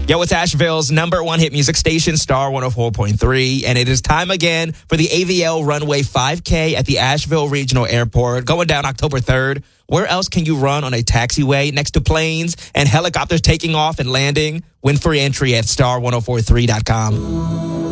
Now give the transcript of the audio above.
Yo, it's Asheville's number one hit music station, Star 104.3, and it is time again for the AVL Runway 5K at the Asheville Regional Airport, going down October 3rd. Where else can you run on a taxiway next to planes and helicopters taking off and landing? Win free entry at star1043.com.